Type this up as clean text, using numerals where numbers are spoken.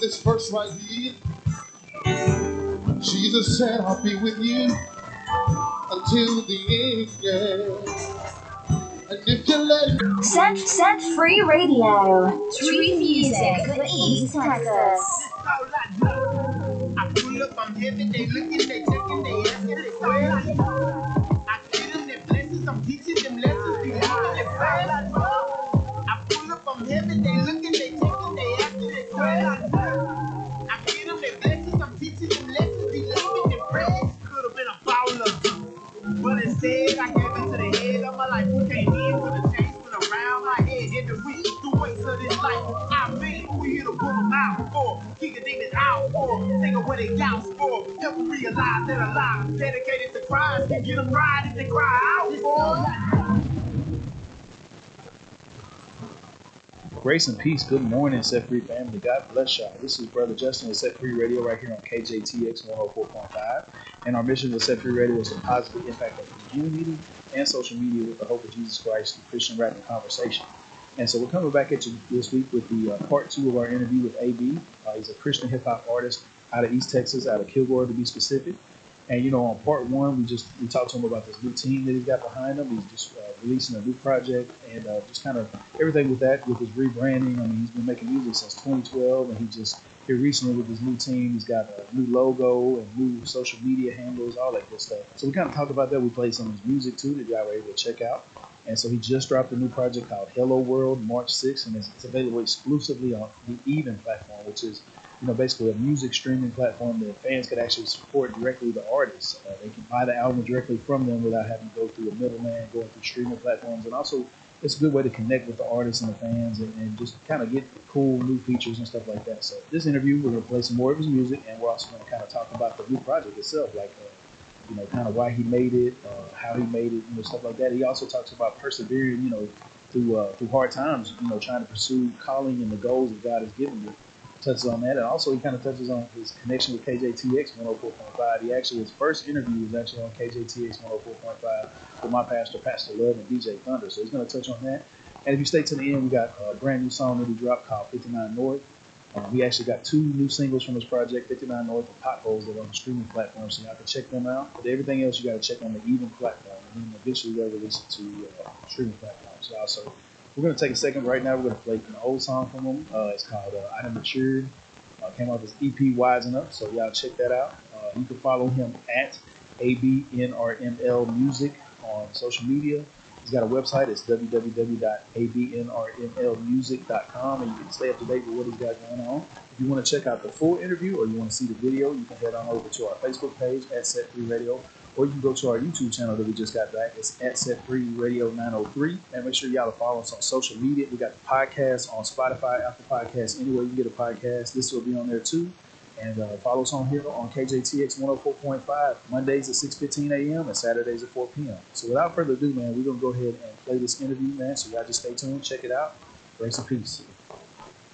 this verse right here. Jesus said, I'll be with you until the end, yeah. And if you let Set Free Radio. Street music for East Texas. I pull up, I'm heavy, they looking, they checking, they asking, they swearing. I get them their blessings, I'm teaching them lessons, be living it fast. I pull up, I'm heavy, they looking, they checking, they asking, they swearing. I get them their blessings, I'm teaching them lessons, be living it fast. Could have been a baller, but instead I gave it to the head of my life. Who came in for the change, went around my head every week. The weights of this life, I made it. We here to pull them out for, kick a demon out for, take away their doubts for, help them realize they're alive, dedicated to Christ, get them right if they cry out for. Grace and peace. Good morning, Set Free family. God bless y'all. This is Brother Justin with Set Free Radio right here on KJTX 104.5. And our mission with Set Free Radio is to positively impact our community and social media with the hope of Jesus Christ through Christian rap and conversation. And so we're coming back at you this week with the part 2 of our interview with AB. He's a Christian hip hop artist out of East Texas, out of Kilgore to be specific. And, you know, on part 1, we talked to him about this new team that he's got behind him. He's just releasing a new project and just kind of everything with that, with his rebranding. I mean, he's been making music since 2012, and he just here recently with his new team, he's got a new logo and new social media handles, all that good stuff. So we kind of talked about that. We played some of his music too that y'all were able to check out. And so he just dropped a new project called Hello World March 6th, and it's available exclusively on the Even platform, which is, you know, basically a music streaming platform that fans could actually support directly the artists. They can buy the album directly from them without having to go through a middleman, going through streaming platforms. And also, it's a good way to connect with the artists and the fans and just kind of get cool new features and stuff like that. So this interview, we're going to play some more of his music, and we're also going to kind of talk about the new project itself, like, you know, kind of why he made it, how he made it, you know, stuff like that. He also talks about persevering, you know, through hard times, you know, trying to pursue calling and the goals that God has given you. Touches on that, and also he kind of touches on his connection with KJTX 104.5. He actually, his first interview was actually on KJTX 104.5 with my pastor, Pastor Love, and DJ Thunder. So he's going to touch on that. And if you stay to the end, we got a brand new song that he dropped called 59 North. We actually got 2 new singles from his project, 59 North and Potholes, that are on the streaming platform, so y'all can check them out. But everything else you got to check on the Even platform, and then eventually they'll release it to streaming platforms. So we're going to take a second right now. We're going to play an old song from him. It's called I Done Matured. Came out with his EP Wisen Up, so y'all check that out. You can follow him at ABNRML Music on social media. He's got a website. It's www.abnrmlmusic.com, and you can stay up to date with what he's got going on. If you want to check out the full interview or you want to see the video, you can head on over to our Facebook page at Set Free Radio, or you can go to our YouTube channel that we just got back. It's at Set Free Radio 903. And make sure y'all follow us on social media. We got the podcast on Spotify, Apple Podcasts, anywhere you can get a podcast. This will be on there too. And follow us on here on KJTX 104.5, Mondays at 6:15 a.m. and Saturdays at 4 p.m. So without further ado, man, we're going to go ahead and play this interview, man. So y'all just stay tuned, check it out. Grace and peace.